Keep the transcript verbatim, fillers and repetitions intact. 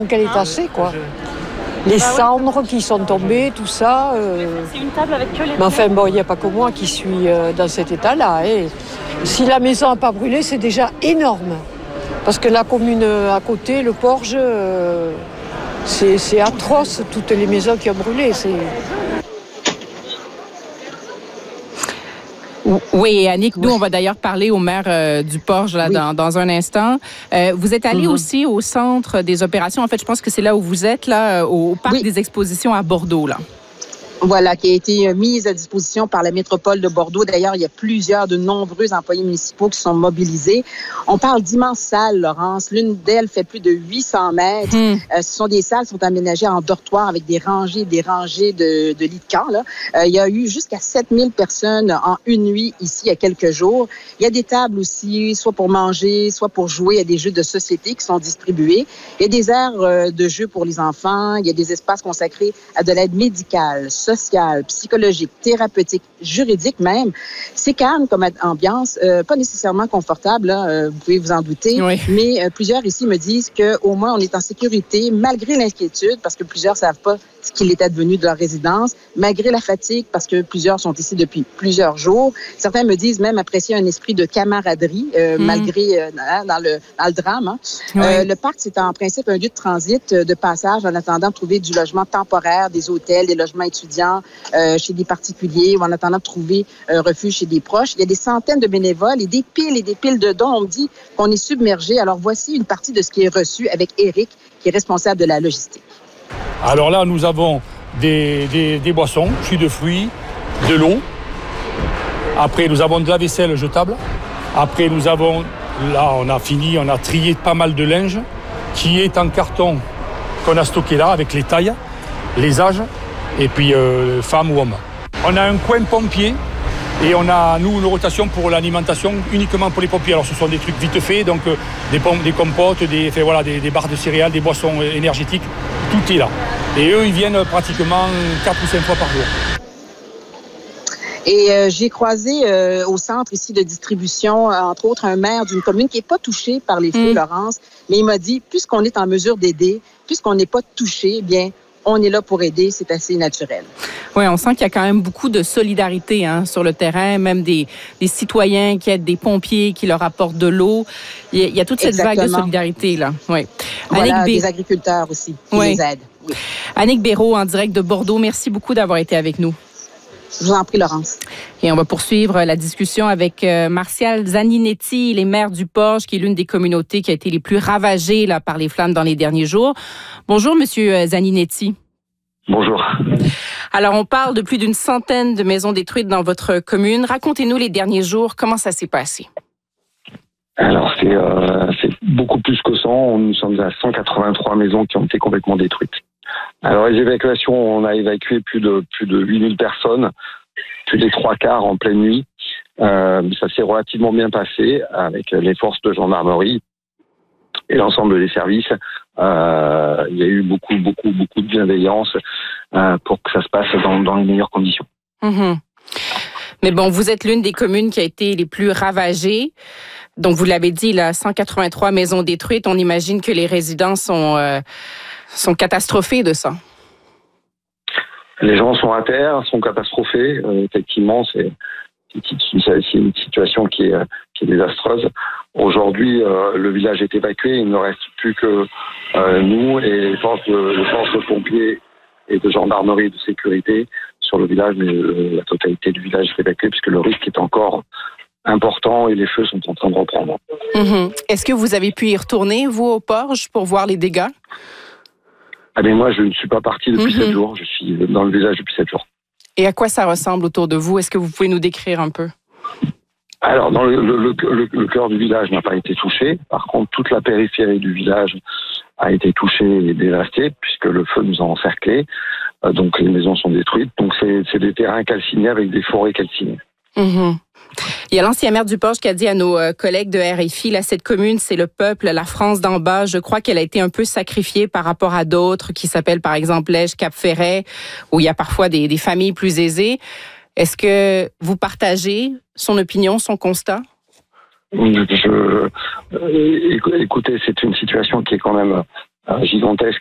qu'elle est assez, quoi. Les cendres qui sont tombées, tout ça. Euh... C'est une table avec que les... Mais enfin, bon, il n'y a pas que moi qui suis euh, dans cet état-là. Hein. Si la maison n'a pas brûlé, c'est déjà énorme. Parce que la commune à côté, le Porge, euh, c'est, c'est atroce, toutes les maisons qui ont brûlé. C'est... Oui, Annick, nous, on va d'ailleurs parler au maire euh, du Porge là, oui. dans, dans un instant. Euh, vous êtes allé mm-hmm. aussi au centre des opérations. En fait, je pense que c'est là où vous êtes, là, au Parc oui. des expositions à Bordeaux, là. Voilà, qui a été mise à disposition par la métropole de Bordeaux. D'ailleurs, il y a plusieurs, de nombreux employés municipaux qui sont mobilisés. On parle d'immenses salles, Laurence. L'une d'elles fait plus de huit cents mètres. Mmh. Euh, ce sont des salles qui sont aménagées en dortoir avec des rangées, des rangées de, de lits de camp. Là. Euh, il y a eu jusqu'à sept mille personnes en une nuit ici, il y a quelques jours. Il y a des tables aussi, soit pour manger, soit pour jouer. Il y a des jeux de société qui sont distribués. Il y a des aires de jeux pour les enfants. Il y a des espaces consacrés à de l'aide médicale, sociale, psychologique, thérapeutique, juridique même. C'est calme comme ambiance, euh, pas nécessairement confortable, là, euh, vous pouvez vous en douter, oui. mais euh, plusieurs ici me disent qu'au moins on est en sécurité, malgré l'inquiétude, parce que plusieurs ne savent pas ce qu'il est advenu de leur résidence, malgré la fatigue, parce que plusieurs sont ici depuis plusieurs jours. Certains me disent même apprécier un esprit de camaraderie, euh, mmh. malgré, euh, dans, le, dans le drame. Hein. Oui. Euh, le parc, c'est en principe un lieu de transit, de passage, en attendant de trouver du logement temporaire, des hôtels, des logements étudiants, Euh, chez des particuliers ou en attendant de trouver un refuge chez des proches. Il y a des centaines de bénévoles et des piles et des piles de dons. On me dit qu'on est submergé. Alors, voici une partie de ce qui est reçu avec Éric, qui est responsable de la logistique. Alors là, nous avons des, des, des boissons, jus de fruits, de l'eau. Après, nous avons de la vaisselle jetable. Après, nous avons, là, on a fini, on a trié pas mal de linge qui est en carton qu'on a stocké là avec les tailles, les âges. Et puis euh, femmes ou hommes. On a un coin pompier et on a, nous, une rotation pour l'alimentation uniquement pour les pompiers. Alors ce sont des trucs vite faits, donc euh, des, pompes, des compotes, des, enfin, voilà, des, des barres de céréales, des boissons énergétiques, tout est là. Et eux, ils viennent pratiquement quatre ou cinq fois par jour. Et euh, j'ai croisé euh, au centre ici de distribution, entre autres, un maire d'une commune qui n'est pas touchée par les feux, mmh. Laurence, mais il m'a dit, puisqu'on est en mesure d'aider, puisqu'on n'est pas touché, eh bien, on est là pour aider, c'est assez naturel. Oui, on sent qu'il y a quand même beaucoup de solidarité hein, sur le terrain, même des, des citoyens qui aident des pompiers, qui leur apportent de l'eau. Il y a, il y a toute cette Exactement. vague de solidarité là. Oui. Voilà, Annick des Bé... agriculteurs aussi qui oui. les aident. Oui. Annick Béraud, en direct de Bordeaux, merci beaucoup d'avoir été avec nous. Je vous en prie, Laurence. Et on va poursuivre la discussion avec euh, Martial Zaninetti, les maires du Porge, qui est l'une des communautés qui a été les plus ravagées là, par les flammes dans les derniers jours. Bonjour, Monsieur Zaninetti. Bonjour. Alors, on parle de plus d'une centaine de maisons détruites dans votre commune. Racontez-nous les derniers jours, comment ça s'est passé? Alors, c'est, euh, c'est beaucoup plus que cent. Nous sommes à cent quatre-vingt-trois maisons qui ont été complètement détruites. Alors, les évacuations, on a évacué plus de plus de huit mille personnes, plus des trois quarts en pleine nuit. Euh, ça s'est relativement bien passé avec les forces de gendarmerie et l'ensemble des services. Euh, il y a eu beaucoup, beaucoup, beaucoup de bienveillance euh, pour que ça se passe dans, dans les meilleures conditions. Mmh. Mais bon, vous êtes l'une des communes qui a été les plus ravagées. Donc, vous l'avez dit, là, cent quatre-vingt-trois maisons détruites. On imagine que les résidents sont... Euh, sont catastrophés de ça. Les gens sont à terre, sont catastrophés. Euh, effectivement, c'est, c'est une situation qui est, qui est désastreuse. Aujourd'hui, euh, le village est évacué. Il ne reste plus que euh, nous et les forces, de, les forces de pompiers et de gendarmerie et de sécurité sur le village. Mais euh, la totalité du village est évacuée puisque le risque est encore important et les feux sont en train de reprendre. Mmh. Est-ce que vous avez pu y retourner, vous, au Porge, pour voir les dégâts? Ah mais moi, je ne suis pas parti depuis sept mmh. jours. Je suis dans le village depuis sept jours. Et à quoi ça ressemble autour de vous? Est-ce que vous pouvez nous décrire un peu? Alors, dans le, le, le, le cœur du village n'a pas été touché. Par contre, toute la périphérie du village a été touchée et dévastée puisque le feu nous a encerclés. Euh, donc, les maisons sont détruites. Donc, c'est, c'est des terrains calcinés avec des forêts calcinées. Mmh. Il y a l'ancien maire du Porge qui a dit à nos collègues de R F I, là, cette commune, c'est le peuple, la France d'en bas. Je crois qu'elle a été un peu sacrifiée par rapport à d'autres qui s'appellent, par exemple, Lège, Cap-Ferret, où il y a parfois des, des familles plus aisées. Est-ce que vous partagez son opinion, son constat? Je, euh, écoutez, c'est une situation qui est quand même gigantesque